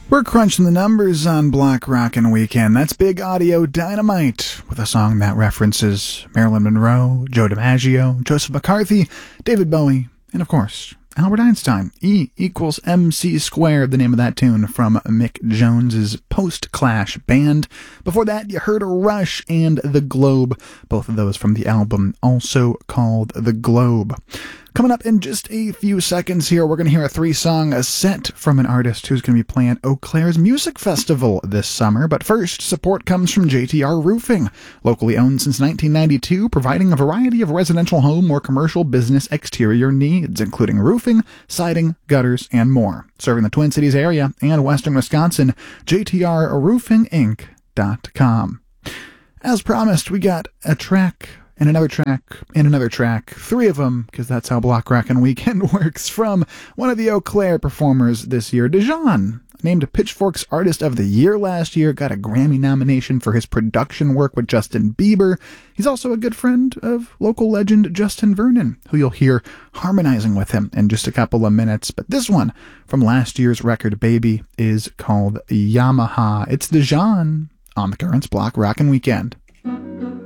We're crunching the numbers on Block Rockin' Weekend. That's Big Audio Dynamite with a song that references Marilyn Monroe, Joe DiMaggio, Joseph McCarthy, David Bowie, and of course, Albert Einstein. E equals MC squared, the name of that tune from Mick Jones's post-Clash band. Before that, you heard Rush and The Globe, both of those from the album also called The Globe. Coming up in just a few seconds here, we're going to hear a 3-song set from an artist who's going to be playing at Eau Claire's Music Festival this summer. But first, support comes from JTR Roofing, locally owned since 1992, providing a variety of residential home or commercial business exterior needs, including roofing, siding, gutters, and more. Serving the Twin Cities area and western Wisconsin, JTRRoofingInc.com. As promised, we got a track and another track, and another track. 3 of them, because that's how Block Rockin' Weekend works, from one of the Eau Claire performers this year, Dejan. Named Pitchfork's Artist of the Year last year, got a Grammy nomination for his production work with Justin Bieber. He's also a good friend of local legend Justin Vernon, who you'll hear harmonizing with him in just a couple of minutes. But this one, from last year's record Baby, is called Yamaha. It's Dejan on the Currents Block Rockin' Weekend.